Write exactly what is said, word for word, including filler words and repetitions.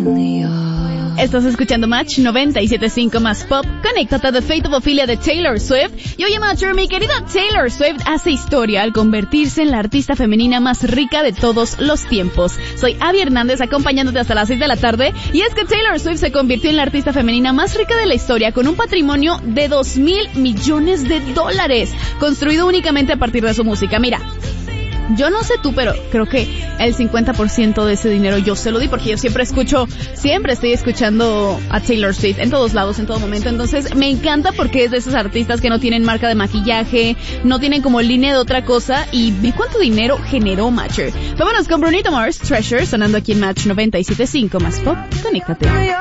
Estás escuchando Match noventa y siete punto cinco más pop. Conéctate a The Fate of Ophelia de Taylor Swift. Y oye, Matcher, mi querida Taylor Swift hace historia al convertirse en la artista femenina más rica de todos los tiempos. Soy Abby Hernández, acompañándote hasta las seis de la tarde. Y es que Taylor Swift se convirtió en la artista femenina más rica de la historia, con un patrimonio de dos mil millones de dólares, construido únicamente a partir de su música. Mira, yo no sé tú, pero creo que el cincuenta por ciento de ese dinero yo se lo di, porque yo siempre escucho, siempre estoy escuchando a Taylor Swift en todos lados, en todo momento. Entonces me encanta porque es de esos artistas que no tienen marca de maquillaje, no tienen como línea de otra cosa, y ve cuánto dinero generó Matcher. Vámonos con Brunito Mars, Treasure, sonando aquí en Match noventa y siete punto cinco más pop. Conéctate.